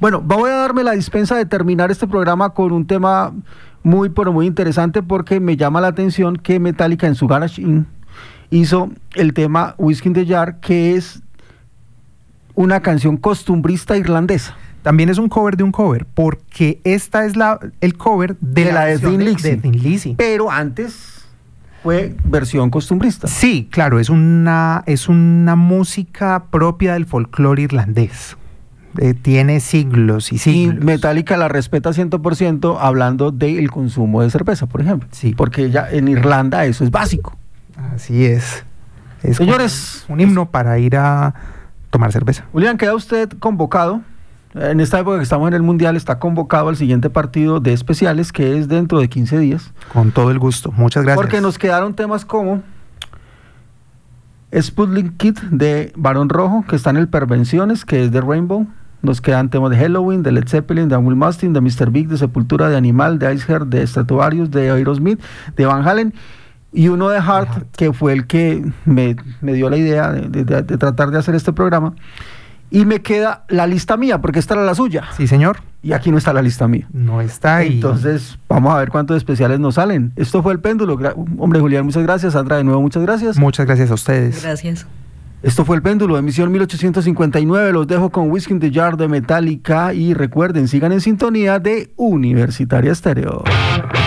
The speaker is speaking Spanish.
Bueno, voy a darme la dispensa de terminar este programa con un tema muy, pero muy interesante, porque me llama la atención que Metallica en su Garage Inc. hizo el tema Whiskey in the Jar, que es una canción costumbrista irlandesa. También es un cover de un cover, porque esta es el cover de la de Thin Lizzy. Pero antes fue versión costumbrista. Sí, claro, es una música propia del folclore irlandés. Tiene siglos y siglos. Y Metallica la respeta 100%, hablando del consumo de cerveza, por ejemplo. Sí. Porque ya en Irlanda eso es básico. Así es. Es Señores, un himno para ir a tomar cerveza. Julián, queda usted convocado. En esta época que estamos en el Mundial, está convocado al siguiente partido de especiales, que es dentro de 15 días. Con todo el gusto. Muchas gracias. Porque nos quedaron temas como Sputnik Kid de Barón Rojo, que está en el Pervenciones, que es de Rainbow. Nos quedan temas de Halloween, de Led Zeppelin, de Will Mustaine, de Mr. Big, de Sepultura, de Animal, de Iceheart, de Stratovarius, de Aerosmith, de Van Halen, y uno de Heart, que fue el que me dio la idea de tratar de hacer este programa. Y me queda la lista mía, porque esta era la suya. Sí, señor. Y aquí no está la lista mía. No está ahí. Entonces, vamos a ver cuántos especiales nos salen. Esto fue El Péndulo. Hombre, Julián, muchas gracias. Sandra, de nuevo, muchas gracias. Muchas gracias a ustedes. Gracias. Esto fue El Péndulo, emisión 1859. Los dejo con Whiskey in the Jar de Metallica. Y recuerden, sigan en sintonía de Universitaria Estéreo.